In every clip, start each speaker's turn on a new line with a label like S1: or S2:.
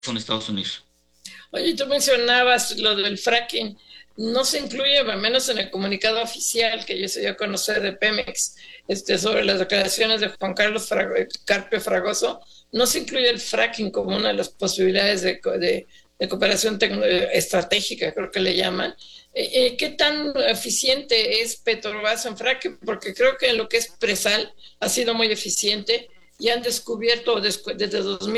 S1: en Estados Unidos.
S2: Oye, tú mencionabas lo del fracking. No se incluye, al menos en el comunicado oficial que yo se dio a conocer de Pemex, sobre las declaraciones de Juan Carlos Carpio Fragoso, no se incluye el fracking como una de las posibilidades de cooperación estratégica, creo que le llaman. ¿Qué tan eficiente es Petrobras en fracking? Porque creo que en lo que es presal ha sido muy eficiente y han descubierto desde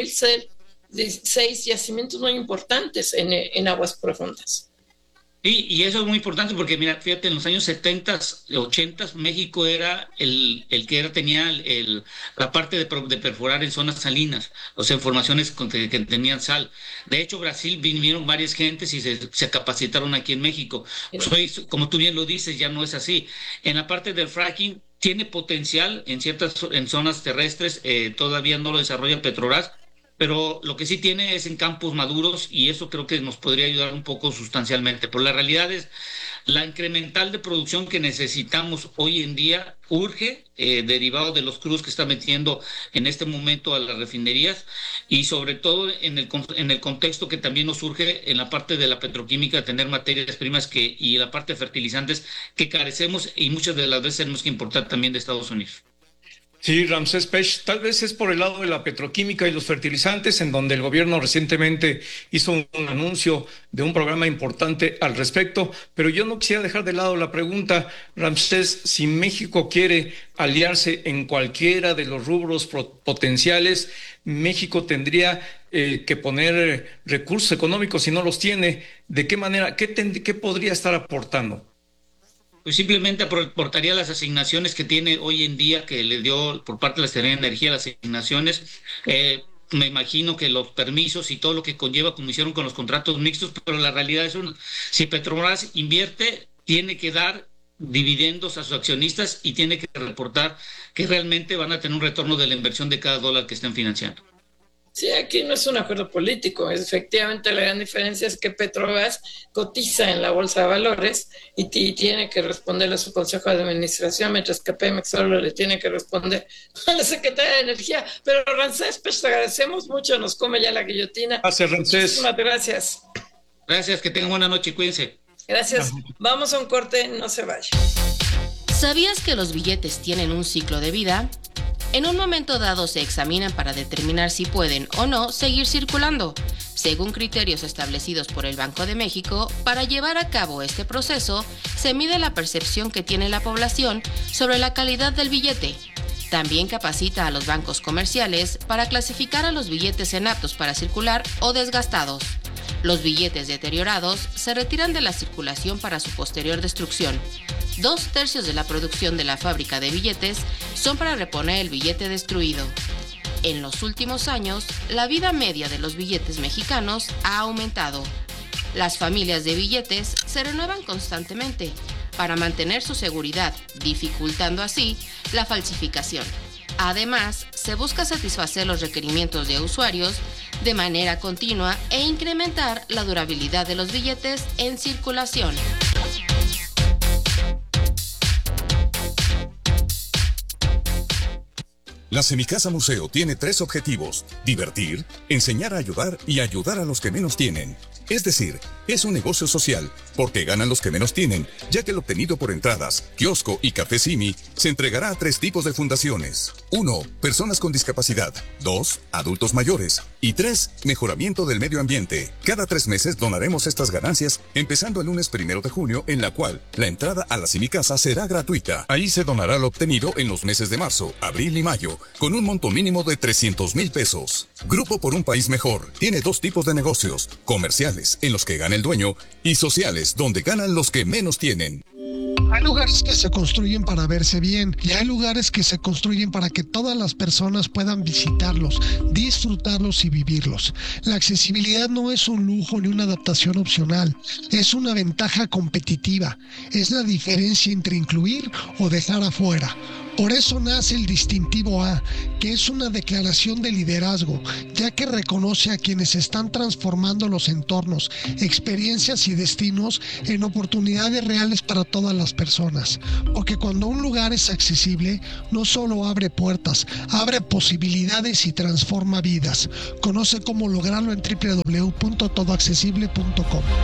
S2: 2006 yacimientos muy importantes en aguas profundas.
S1: Sí, y eso es muy importante porque, mira, fíjate, en los años 70, 80, México era el que tenía la parte de perforar en zonas salinas, o sea, en formaciones que tenían sal. De hecho, Brasil vinieron varias gentes y se capacitaron aquí en México. Como tú bien lo dices, ya no es así. En la parte del fracking, tiene potencial en zonas terrestres, todavía no lo desarrolla Petrobras, pero lo que sí tiene es en campos maduros y eso creo que nos podría ayudar un poco sustancialmente. Pero la realidad es la incremental de producción que necesitamos hoy en día urge, derivado de los crudos que está metiendo en este momento a las refinerías y sobre todo en el contexto que también nos surge en la parte de la petroquímica, tener materias primas y la parte de fertilizantes que carecemos y muchas de las veces tenemos que importar también de Estados Unidos.
S3: Sí, Ramsés Pech, tal vez es por el lado de la petroquímica y los fertilizantes, en donde el gobierno recientemente hizo un anuncio de un programa importante al respecto, pero yo no quisiera dejar de lado la pregunta, Ramsés, si México quiere aliarse en cualquiera de los rubros potenciales, México tendría que poner recursos económicos si no los tiene. ¿De qué manera? ¿Qué podría estar aportando?
S1: Pues simplemente aportaría las asignaciones que tiene hoy en día, que le dio por parte de la Secretaría de Energía las asignaciones. Me imagino que los permisos y todo lo que conlleva, como hicieron con los contratos mixtos, pero la realidad es si Petrobras invierte, tiene que dar dividendos a sus accionistas y tiene que reportar que realmente van a tener un retorno de la inversión de cada dólar que estén financiando.
S2: Sí, aquí no es un acuerdo político. Efectivamente, la gran diferencia es que Petrobras cotiza en la Bolsa de Valores y tiene que responderle a su Consejo de Administración, mientras que Pemex solo le tiene que responder a la Secretaría de Energía. Pero, Ramsés, pues te agradecemos mucho. Nos come ya la guillotina.
S3: Gracias, Ramsés.
S2: Muchísimas gracias.
S1: Gracias, que tengan buena noche. Cuídense.
S2: Gracias. Vamos a un corte. No se vaya.
S4: ¿Sabías que los billetes tienen un ciclo de vida? En un momento dado se examinan para determinar si pueden o no seguir circulando, según criterios establecidos por el Banco de México. Para llevar a cabo este proceso, se mide la percepción que tiene la población sobre la calidad del billete. También capacita a los bancos comerciales para clasificar a los billetes en aptos para circular o desgastados. Los billetes deteriorados se retiran de la circulación para su posterior destrucción. 2/3 de la producción de la fábrica de billetes son para reponer el billete destruido. En los últimos años, la vida media de los billetes mexicanos ha aumentado. Las familias de billetes se renuevan constantemente para mantener su seguridad, dificultando así la falsificación. Además, se busca satisfacer los requerimientos de usuarios de manera continua e incrementar la durabilidad de los billetes en circulación.
S5: La Semicasa Museo tiene 3 objetivos: divertir, enseñar a ayudar y ayudar a los que menos tienen. Es decir, es un negocio social, porque ganan los que menos tienen, ya que lo obtenido por entradas, kiosco y café Simi se entregará a 3 tipos de fundaciones. 1. Personas con discapacidad. 2. Adultos mayores. Y 3. Mejoramiento del medio ambiente. Cada 3 meses donaremos estas ganancias, empezando el lunes 1 de junio, en la cual la entrada a la Semicasa será gratuita. Ahí se donará lo obtenido en los meses de marzo, abril y mayo, con un monto mínimo de 300,000 pesos. Grupo por un país mejor tiene 2 tipos de negocios: comerciales, en los que gana el dueño, y sociales, donde ganan los que menos tienen.
S6: Hay lugares que se construyen para verse bien y hay lugares que se construyen para que todas las personas puedan visitarlos, disfrutarlos y vivirlos. La accesibilidad no es un lujo ni una adaptación opcional, es una ventaja competitiva. Es la diferencia entre incluir o dejar afuera. Por eso nace el distintivo A, que es una declaración de liderazgo, ya que reconoce a quienes están transformando los entornos, experiencias y destinos en oportunidades reales para todas las personas. Porque cuando un lugar es accesible, no solo abre puertas, abre posibilidades y transforma vidas. Conoce cómo lograrlo en www.todoaccesible.com.